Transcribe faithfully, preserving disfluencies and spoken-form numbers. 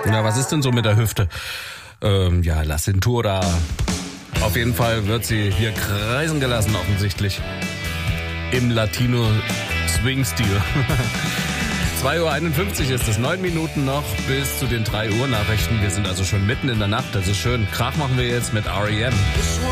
Na, was ist denn so mit der Hüfte? Ähm, ja, La Cintura. Auf jeden Fall wird sie hier kreisen gelassen, offensichtlich. Im Latino-Swing-Stil. zwei Uhr einundfünfzig ist es, neun Minuten noch bis zu den drei Uhr Nachrichten. Wir sind also schon mitten in der Nacht, das ist schön. Krach machen wir jetzt mit R E M.